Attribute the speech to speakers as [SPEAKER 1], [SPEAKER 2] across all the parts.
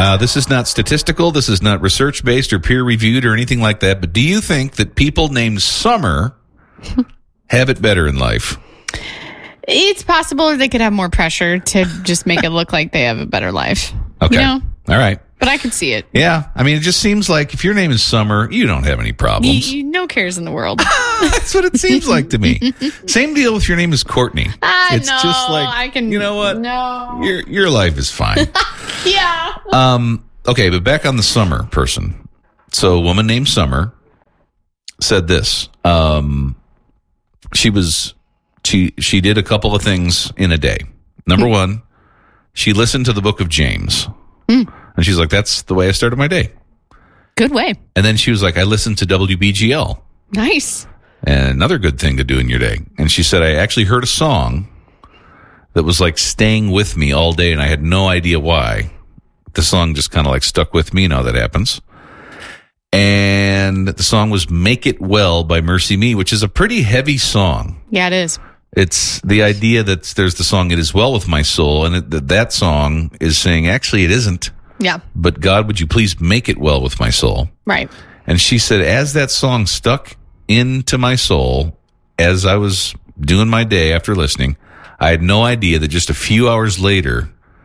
[SPEAKER 1] This is not statistical. This is not research-based or peer-reviewed or anything like that. But do you think that people named Summer have it better in life?
[SPEAKER 2] It's possible they could have more pressure to just make it look like they have a better life.
[SPEAKER 1] Okay.
[SPEAKER 2] You know?
[SPEAKER 1] All right.
[SPEAKER 2] But I could see it.
[SPEAKER 1] Yeah. I mean, it just seems like if your name is Summer, you don't have any problems.
[SPEAKER 2] No cares in the world.
[SPEAKER 1] That's what it seems like to me. Same deal if your name is Courtney. It's
[SPEAKER 2] no,
[SPEAKER 1] just like,
[SPEAKER 2] I can,
[SPEAKER 1] you know what?
[SPEAKER 2] No.
[SPEAKER 1] Your life is fine.
[SPEAKER 2] Yeah.
[SPEAKER 1] Okay, but back on the Summer person. So a woman named Summer said this. She did a couple of things in a day. Number one, she listened to the book of James. And she's like, that's the way I started my day.
[SPEAKER 2] Good way.
[SPEAKER 1] And then she was like, I listened to WBGL.
[SPEAKER 2] Nice.
[SPEAKER 1] And another good thing to do in your day. And she said, I actually heard a song that was like staying with me all day, and I had no idea why. The song just kind of like stuck with me. Now that happens. And the song was Make It Well by Mercy Me, which is a pretty heavy song.
[SPEAKER 2] Yeah, it is.
[SPEAKER 1] It's the idea that there's the song It Is Well With My Soul, and that song is saying, actually, it isn't.
[SPEAKER 2] Yeah.
[SPEAKER 1] But God, would you please make it well with my soul?
[SPEAKER 2] Right.
[SPEAKER 1] And she said, as that song stuck into my soul, as I was doing my day after listening, I had no idea that just a few hours later,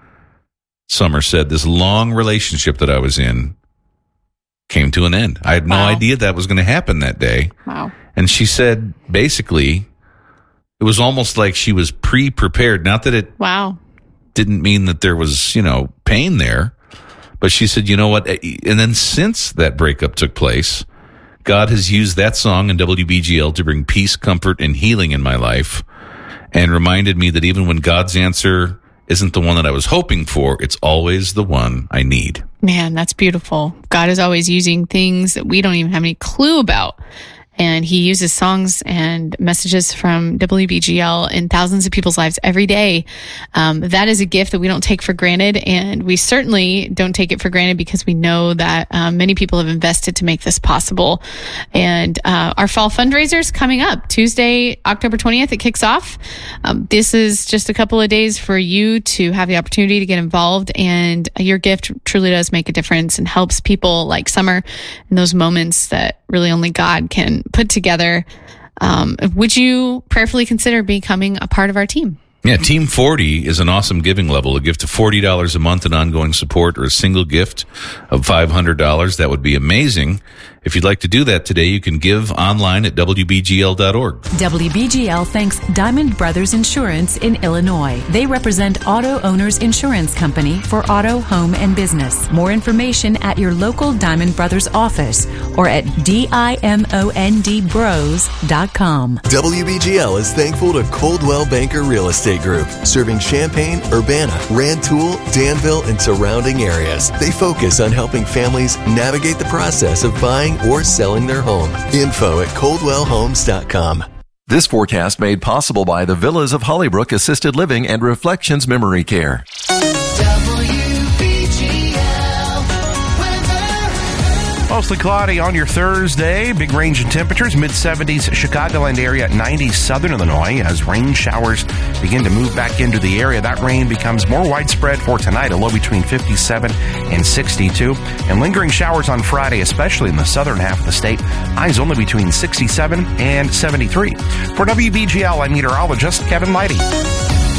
[SPEAKER 1] Summer said, this long relationship that I was in came to an end. I had no idea that was going to happen that day.
[SPEAKER 2] Wow.
[SPEAKER 1] And she said, basically, it was almost like she was pre-prepared. Not that it didn't mean that there was, pain there. But she said, you know what? And then since that breakup took place, God has used that song in WBGL to bring peace, comfort, and healing in my life, and reminded me that even when God's answer isn't the one that I was hoping for, it's always the one I need.
[SPEAKER 2] Man, that's beautiful. God is always using things that we don't even have any clue about. And he uses songs and messages from WBGL in thousands of people's lives every day. That is a gift that we don't take for granted. And we certainly don't take it for granted because we know that many people have invested to make this possible. And our fall fundraiser is coming up Tuesday, October 20th. It kicks off. This is just a couple of days for you to have the opportunity to get involved. And your gift truly does make a difference and helps people like Summer in those moments that really only God can put together. Would you prayerfully consider becoming a part of our team?
[SPEAKER 1] Yeah, Team 40 is an awesome giving level. A gift of $40 a month in ongoing support, or a single gift of $500. That would be amazing. If you'd like to do that today, you can give online at WBGL.org.
[SPEAKER 3] WBGL thanks Diamond Brothers Insurance in Illinois. They represent Auto Owners Insurance Company for auto, home, and business. More information at your local Diamond Brothers office or at DIMONDBros.com.
[SPEAKER 4] WBGL is thankful to Coldwell Banker Real Estate Group, serving Champaign, Urbana, Rantoul, Danville, and surrounding areas. They focus on helping families navigate the process of buying or selling their home. Info at coldwellhomes.com.
[SPEAKER 5] This forecast made possible by the Villas of Hollybrook Assisted Living and Reflections Memory Care.
[SPEAKER 6] Mostly cloudy on your Thursday. Big range in temperatures. Mid-70s Chicagoland area, 90s southern Illinois as rain showers begin to move back into the area. That rain becomes more widespread for tonight, a low between 57 and 62. And lingering showers on Friday, especially in the southern half of the state. Highs only between 67 and 73. For WBGL, I'm meteorologist Kevin Leidy.